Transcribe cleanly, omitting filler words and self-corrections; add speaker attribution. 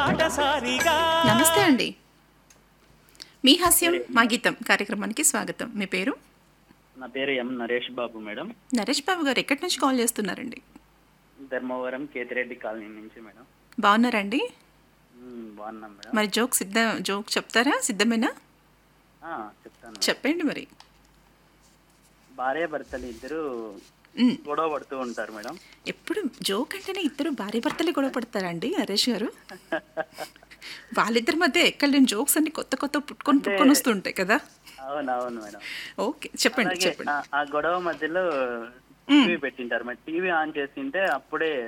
Speaker 1: బాటసారిగా.
Speaker 2: నమస్తే అండి. మీ హాస్యం మా గీతం కార్యక్రమానికి స్వాగతం. మీ పేరు?
Speaker 3: నా పేరు ఎం నరేష్ బాబు మేడం.
Speaker 2: నరేష్ బాబు గారు ఎక్కడి నుంచి కాల్ చేస్తున్నారండి?
Speaker 3: ధర్మవరం కేతిరెడ్డి కాలనీ నుంచి మేడం.
Speaker 2: బాగున్నారండి?
Speaker 3: బాగున్నాం మేడం.
Speaker 2: మరి జోక్ చెప్తారా? సిద్ధమేనా?
Speaker 3: చెప్తాను మేడం.
Speaker 2: చెప్పండి మరి.
Speaker 3: భార్య భర్తలు ఇద్దరు
Speaker 2: మ్,
Speaker 3: గొడవ పడుతూ ఉంటారు మేడం.
Speaker 2: ఎప్పుడు జోక్ అంటేనే ఇద్దరు భార్య భర్తలే గొడవ పడతారండి నరేష్ గారు? వాళ్ళిద్దరి మధ్య ఎక్కడ లేని జోక్స్ అన్ని కొత్త కొత్త పుట్టుకొని వస్తుంటాయి కదా.
Speaker 3: అవునవును మేడం.
Speaker 2: ఓకే, చెప్పండి
Speaker 3: అలాగే
Speaker 2: చెప్పండి.
Speaker 3: ఆ గొడవ మధ్యలో
Speaker 2: మ్.
Speaker 3: TV పెట్టింటారు madam. టీవీ ఆన్ చేసింటే అప్పుడే